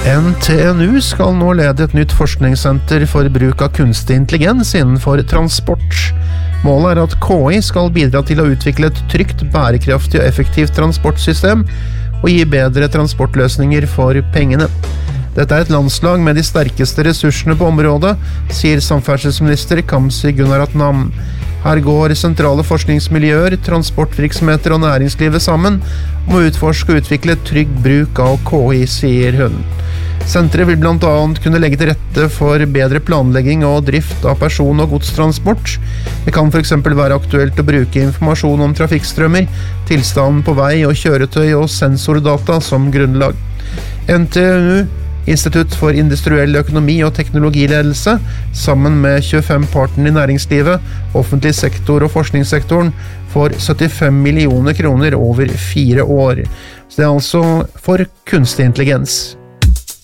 NTNU skal nå lede et nytt forskningssenter for bruk av kunstig intelligens innenfor transport. Målet er at KI skal bidra til å utvikle et trygt, bærekraftig og effektivt transportsystem og gi bedre transportløsninger for pengene. Dette er et landslag med de sterkeste ressursene på området, sier samferdselsminister Kamzy Gunaratnam. Her går sentrale forskningsmiljøer, transportvirksomheter og næringslivet sammen om å utforske og utvikle trygg bruk av KI, sier hun. Senteret vil blant annet kunne legge til rette for bedre planlegging og drift av person- og godstransport. Det kan for eksempel være aktuelt å bruke informasjon om trafikkstrømmer, tilstanden på vei og kjøretøy og sensordata som grunnlag. NTNU, Institutt for industriell økonomi og teknologiledelse, sammen med 25 partnere i næringslivet, offentlig sektor og forskningssektoren, får 75 millioner kroner over 4 år. Så det er altså for kunstig intelligens.